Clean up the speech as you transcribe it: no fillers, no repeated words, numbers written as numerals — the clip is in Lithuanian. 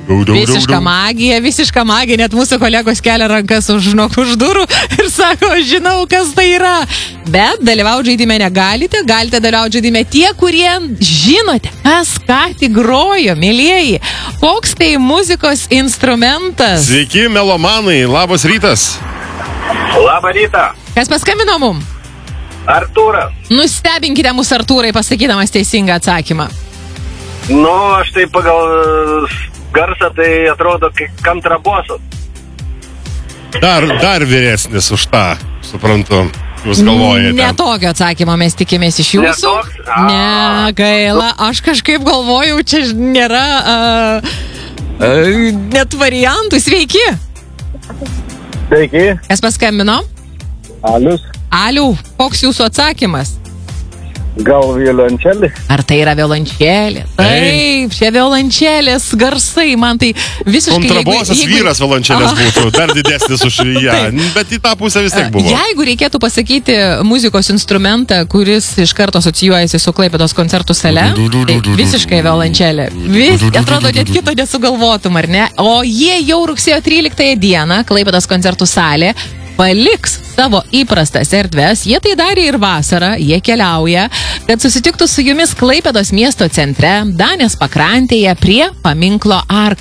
Visiška magija, net mūsų kolegos kelia rankas už durų ir sako, žinau, kas tai yra. Bet dalyvauti žaidime negalite, galite dalyvauti žaidime tie, kurie žinote, kas ką tik grojo, mėlieji. Koks tai muzikos instrumentas? Sveiki, melomanai, labas rytas. Labą rytą. Kas paskambino mum? Artūras. Nustebinkite mus, Artūrai, pasakydamas teisingą atsakymą. Nu, aš tai pagal garsą tai atrodo kaip kontrabosas. Dar vyresnis už tą, suprantu, jūs galvojate. Netokio atsakymo mes tikimės iš jūsų. Ne, gaila, aš kažkaip galvojau, čia nėra net variantų. Sveiki. Sveiki. Kas paskambino? Aliu, koks jūsų atsakymas? Gal violončelė? Ar tai yra violončelė? Taip, čia violončelės garsai, man tai visiškai... Kontrabosas vyras violončelės būtų, dar didesnis už ją, bet į tą pusę vis tiek buvo. Jeigu reikėtų pasakyti muzikos instrumentą, kuris iš karto asocijuojasi su Klaipėdos koncertų sale, tai visiškai violončelė. Atrodo, net kito nesugalvotum, ar ne? O jie jau rugsėjo 13 dieną, Klaipėdos koncertų salė, paliks savo įprastas erdves, jie tai darė ir vasarą, jie keliauja, kad susitiktų su jumis Klaipėdos miesto centre, Danės pakrantėje prie paminklo Arklai.